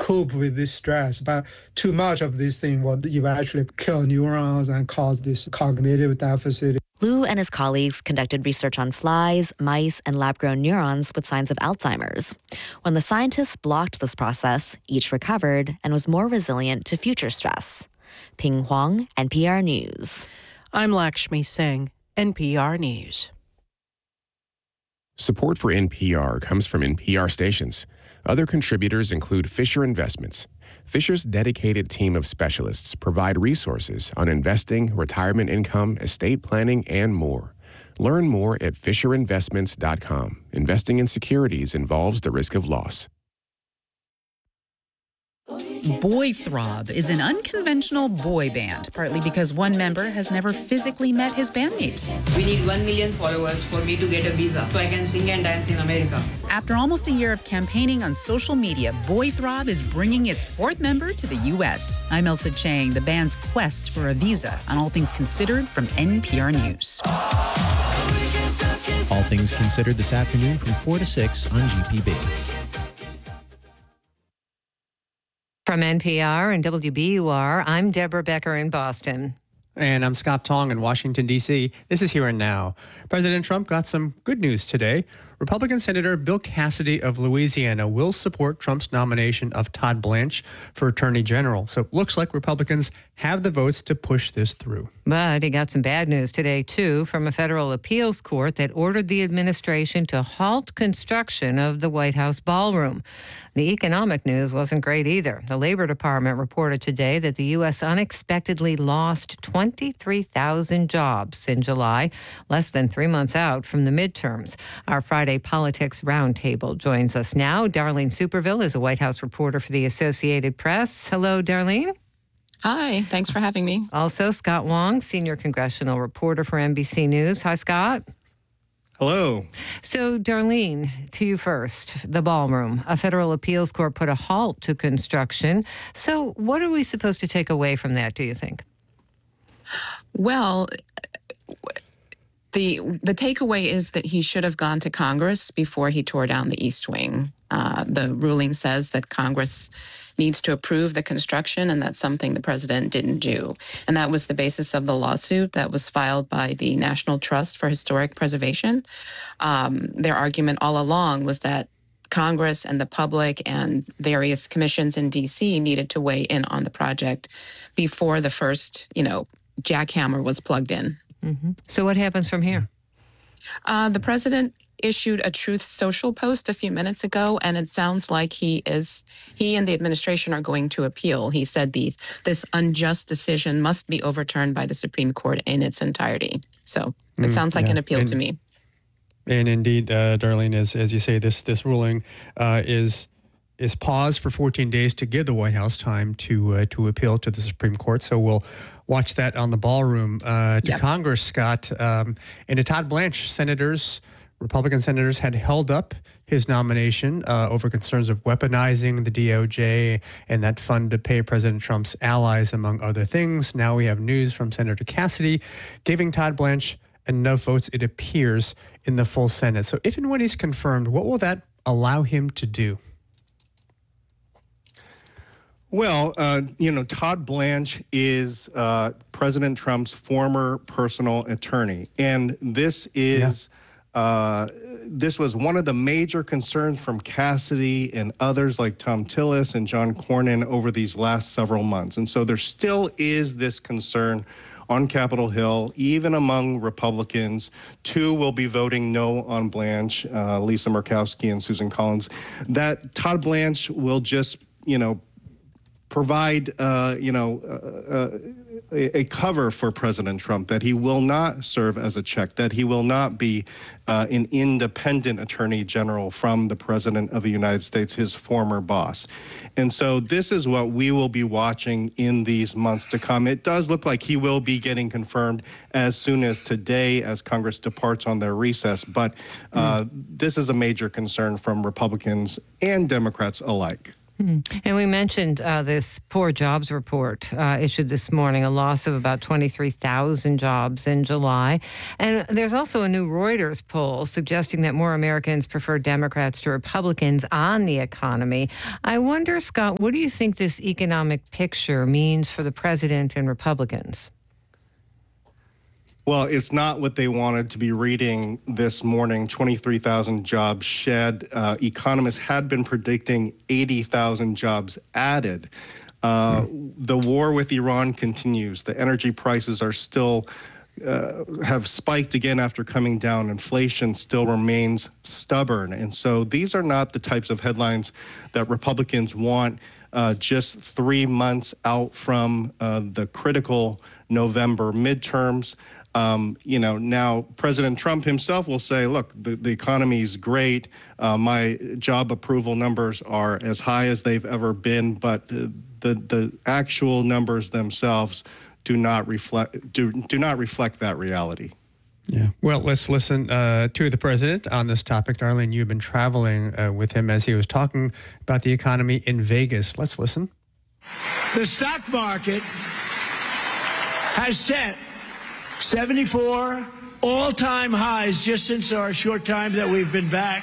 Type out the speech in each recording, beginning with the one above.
cope with this stress. But too much of this thing will eventually kill neurons and cause this cognitive deficit. Liu and his colleagues conducted research on flies, mice, and lab-grown neurons with signs of Alzheimer's. When the scientists blocked this process, each recovered and was more resilient to future stress. Ping Huang, NPR News. I'm Lakshmi Singh, NPR News. Support for NPR comes from NPR stations. Other contributors include Fisher Investments. Fisher's dedicated team of specialists provide resources on investing, retirement income, estate planning, and more. Learn more at FisherInvestments.com. Investing in securities involves the risk of loss. Boy Throb is an unconventional boy band, partly because one member has never physically met his bandmates. We need 1 million followers for me to get a visa so I can sing and dance in America. After almost a year of campaigning on social media, Boy Throb is bringing its fourth member to the U.S. I'm Elsa Chang, the band's quest for a visa on All Things Considered from NPR News. All Things Considered this afternoon from 4 to 6 on GPB. From NPR and WBUR, I'm Deborah Becker in Boston. And I'm Scott Tong in Washington, D.C. This is Here and Now. President Trump got some good news today. Republican Senator Bill Cassidy of Louisiana will support Trump's nomination of Todd Blanche for Attorney General. So it looks like Republicans have the votes to push this through. But he got some bad news today, too, from a federal appeals court that ordered the administration to halt construction of the White House ballroom. The economic news wasn't great either. The Labor Department reported today that the U.S. unexpectedly lost 23,000 jobs in July, less than 3 months out from the midterms. Our Friday Politics Roundtable joins us now. Darlene Superville is a White House reporter for the Associated Press. Hello, Darlene. Hi, thanks for having me. Also, Scott Wong, senior congressional reporter for NBC News. Hi, Scott. Hello. So, Darlene, to you first. The ballroom. A federal appeals court put a halt to construction. So what are we supposed to take away from that, do you think? Well, the takeaway is that he should have gone to Congress before he tore down the East Wing. The ruling says that Congress needs to approve the construction, and that's something the president didn't do. And that was the basis of the lawsuit that was filed by the National Trust for Historic Preservation. Their argument all along was that Congress and the public and various commissions in D.C. needed to weigh in on the project before the first, jackhammer was plugged in. Mm-hmm. So what happens from here? The president issued a Truth Social post a few minutes ago, and it sounds like he and the administration are going to appeal. He said this unjust decision must be overturned by the Supreme Court in its entirety. So it sounds like an appeal to me. And indeed, Darlene, as you say, this ruling is paused for 14 days to give the White House time to appeal to the Supreme Court. So we'll watch that on the ballroom. To Congress, Scott, and to Todd Blanche, Republican senators had held up his nomination over concerns of weaponizing the DOJ and that fund to pay President Trump's allies, among other things. Now we have news from Senator Cassidy giving Todd Blanche enough votes, it appears, in the full Senate. So if and when he's confirmed, what will that allow him to do? Well, Todd Blanche is President Trump's former personal attorney, and this is this was one of the major concerns from Cassidy and others like Tom Tillis and John Cornyn over these last several months. And so there still is this concern on Capitol Hill, even among Republicans. 2 will be voting no on Blanche, Lisa Murkowski and Susan Collins, that Todd Blanche will just, provide, a cover for President Trump, that he will not serve as a check, that he will not be an independent attorney general from the President of the United States, his former boss. And so this is what we will be watching in these months to come. It does look like he will be getting confirmed as soon as today as Congress departs on their recess. But this is a major concern from Republicans and Democrats alike. And we mentioned this poor jobs report issued this morning, a loss of about 23,000 jobs in July. And there's also a new Reuters poll suggesting that more Americans prefer Democrats to Republicans on the economy. I wonder, Scott, what do you think this economic picture means for the president and Republicans? Well, it's not what they wanted to be reading this morning. 23,000 jobs shed. Economists had been predicting 80,000 jobs added. The war with Iran continues. The energy prices are still have spiked again after coming down. Inflation still remains stubborn. And so these are not the types of headlines that Republicans want just 3 months out from the critical November midterms. Now President Trump himself will say, look, the economy is great. My job approval numbers are as high as they've ever been, but the actual numbers themselves do not reflect that reality. Yeah. Well, let's listen to the president on this topic. Darlene, you've been traveling with him as he was talking about the economy in Vegas. Let's listen. The stock market has set 74 all-time highs just since our short time that we've been back.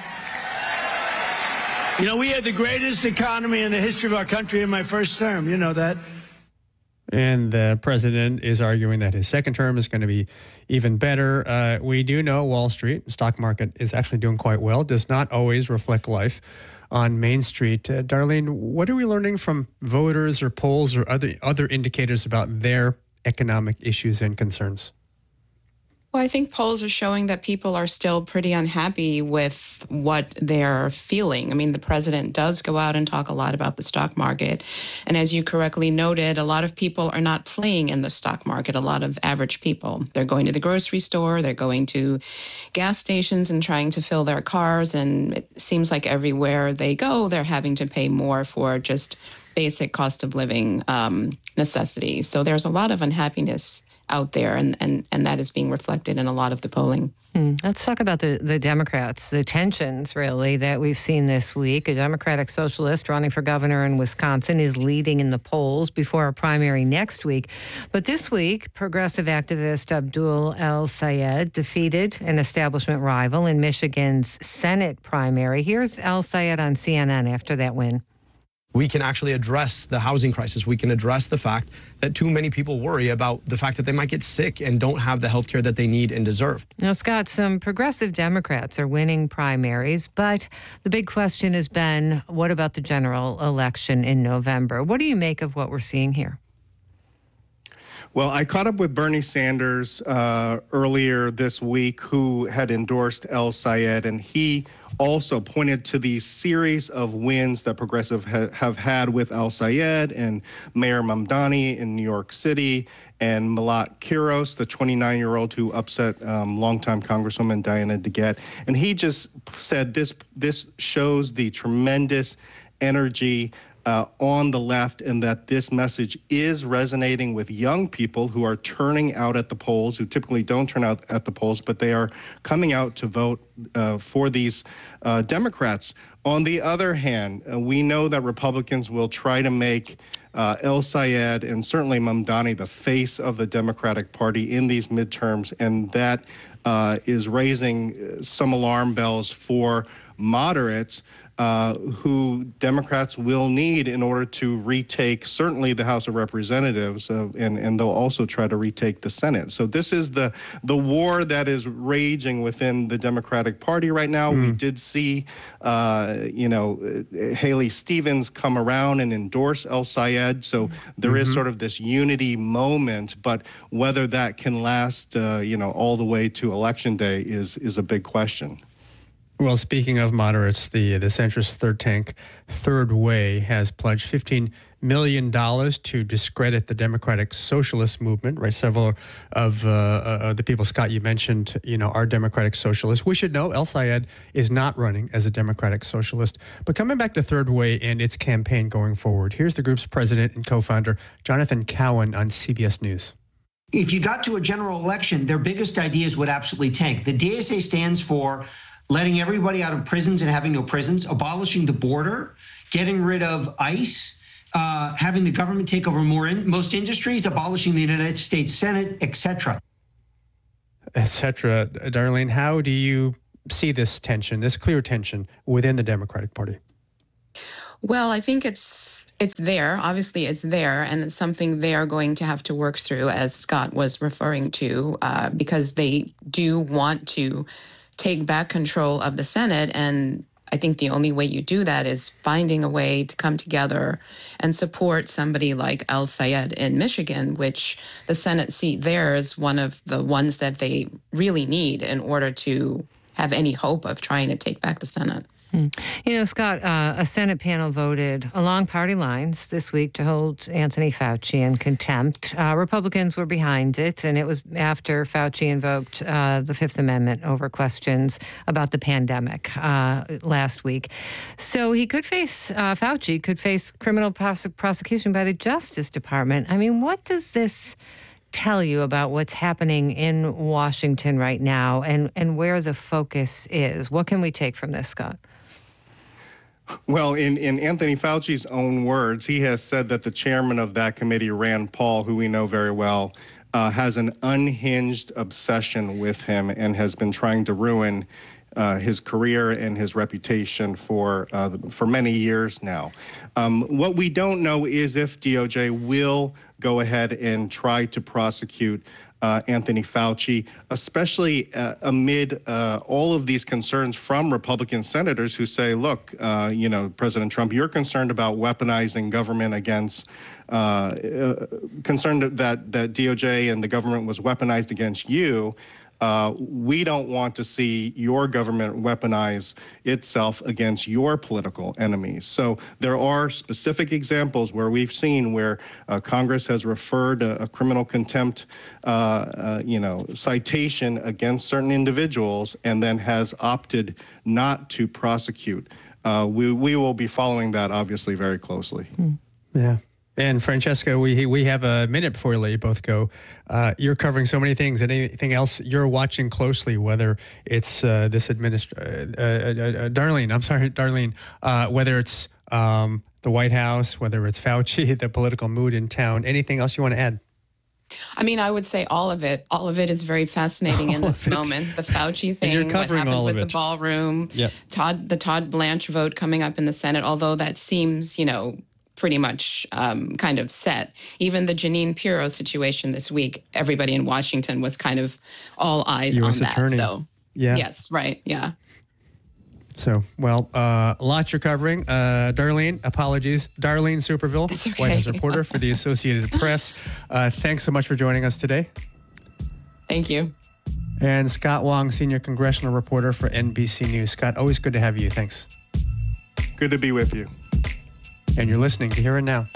You know, we had the greatest economy in the history of our country in my first term. You know that. And the president is arguing that his second term is going to be even better. We do know Wall Street, stock market, is actually doing quite well. Does not always reflect life on Main Street. Darlene, what are we learning from voters or polls or other indicators about their economic issues and concerns? Well, I think polls are showing that people are still pretty unhappy with what they're feeling. I mean, the president does go out and talk a lot about the stock market. And as you correctly noted, a lot of people are not playing in the stock market, a lot of average people. They're going to the grocery store, they're going to gas stations and trying to fill their cars. And it seems like everywhere they go, they're having to pay more for just basic cost of living necessities. So there's a lot of unhappiness out there, and that is being reflected in a lot of the polling. Let's talk about the Democrats, the tensions, really, that we've seen this week. A Democratic socialist running for governor in Wisconsin is leading in the polls before a primary next week. But this week, progressive activist Abdul El-Sayed defeated an establishment rival in Michigan's Senate primary. Here's El-Sayed on CNN after that win. We can actually address the housing crisis. We can address the fact that too many people worry about the fact that they might get sick and don't have the health care that they need and deserve. Now, Scott, some progressive Democrats are winning primaries, but the big question has been, what about the general election in November? What do you make of what we're seeing here? Well, I caught up with Bernie Sanders earlier this week, who had endorsed El-Sayed, and he also pointed to the series of wins that progressive have had with El-Sayed and Mayor Mamdani in New York City, and Malat Qiros, the 29-year-old who upset longtime Congresswoman Diana DeGette. And he just said this shows the tremendous energy on the left, and that this message is resonating with young people who are turning out at the polls, who typically don't turn out at the polls, but they are coming out to vote for these Democrats. On the other hand, we know that Republicans will try to make El-Sayed and certainly Mamdani the face of the Democratic Party in these midterms, and that is raising some alarm bells for moderates who Democrats will need in order to retake certainly the House of Representatives, and they'll also try to retake the Senate. So this is the war that is raging within the Democratic Party right now. We did see, Haley Stevens come around and endorse El-Sayed. So there is sort of this unity moment, but whether that can last, all the way to Election Day is a big question. Well, speaking of moderates, the centrist third tank, Third Way, has pledged $15 million to discredit the Democratic Socialist movement. Right, several of the people, Scott, you mentioned, are Democratic Socialists. We should know El-Sayed is not running as a Democratic Socialist. But coming back to Third Way and its campaign going forward, here's the group's president and co-founder, Jonathan Cowan, on CBS News. If you got to a general election, their biggest ideas would absolutely tank. The DSA stands for letting everybody out of prisons and having no prisons, abolishing the border, getting rid of ICE, having the government take over most industries, abolishing the United States Senate, etc. Etc. Darlene, how do you see this tension, this clear tension within the Democratic Party? Well, I think it's there. Obviously, it's there, and it's something they are going to have to work through, as Scott was referring to, because they do want to take back control of the Senate. And I think the only way you do that is finding a way to come together and support somebody like El Sayed in Michigan, which the Senate seat there is one of the ones that they really need in order to have any hope of trying to take back the Senate. You know, Scott, a Senate panel voted along party lines this week to hold Anthony Fauci in contempt. Republicans were behind it, and it was after Fauci invoked the Fifth Amendment over questions about the pandemic last week. So he could face, Fauci could face criminal prosecution by the Justice Department. I mean, what does this tell you about what's happening in Washington right now and where the focus is? What can we take from this, Scott? Well, in Anthony Fauci's own words, he has said that the chairman of that committee, Rand Paul, who we know very well, has an unhinged obsession with him and has been trying to ruin his career and his reputation for many years now. What we don't know is if DOJ will go ahead and try to prosecute Anthony Fauci, especially amid all of these concerns from Republican senators who say, look, President Trump, you're concerned about weaponizing government against, concerned that DOJ and the government was weaponized against you. We don't want to see your government weaponize itself against your political enemies. So there are specific examples where we've seen where Congress has referred a criminal contempt, citation against certain individuals and then has opted not to prosecute. We will be following that obviously very closely. Yeah. And Francesca, we have a minute before we let you both go. You're covering so many things. Anything else you're watching closely, whether it's Darlene, whether it's the White House, whether it's Fauci, the political mood in town, anything else you want to add? I mean, I would say all of it. All of it is very fascinating in this moment. The Fauci thing, what happened with the ballroom, the Todd Blanche vote coming up in the Senate, although that seems, pretty much kind of set. Even the Jeanine Pirro situation this week, everybody in Washington was kind of all eyes US on that. Attorney. So, yes, right, yeah. So, well, lots you're covering. Darlene, apologies. Darlene Superville, okay. White House reporter for the Associated Press. Thanks so much for joining us today. Thank you. And Scott Wong, senior congressional reporter for NBC News. Scott, always good to have you. Thanks. Good to be with you. And you're listening to Here and Now.